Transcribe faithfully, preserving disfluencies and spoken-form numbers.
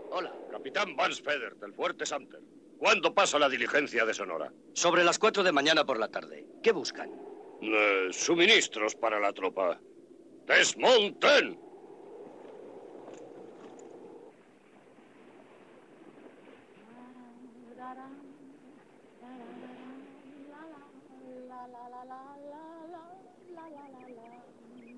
Hola. Capitán Vance Feder, del Fuerte Sumter. ¿Cuándo pasa la diligencia de Sonora? Sobre las cuatro de mañana por la tarde. ¿Qué buscan? Eh, suministros para la tropa. ¡Desmonten!